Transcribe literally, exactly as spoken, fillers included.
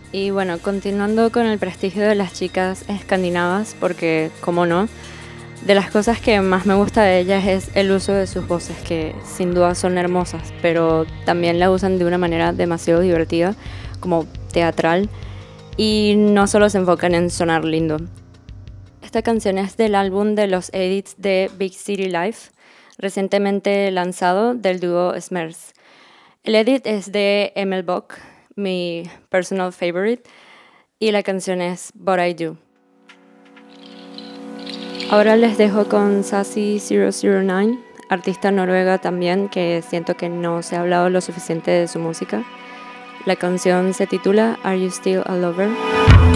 Y bueno, continuando con el prestigio de las chicas escandinavas, porque, como no, de las cosas que más me gusta de ellas es el uso de sus voces, que sin duda son hermosas, pero también la usan de una manera demasiado divertida, como teatral, y no solo se enfocan en sonar lindo. Esta canción es del álbum de los edits de Big City Life, recientemente lanzado del dúo Smurfs. El edit es de Emil Bock, mi personal favorite, y la canción es But I Do. Ahora les dejo con Sassy cero cero nueve, artista noruega también, que siento que no se ha hablado lo suficiente de su música. La canción se titula Are You Still a Lover?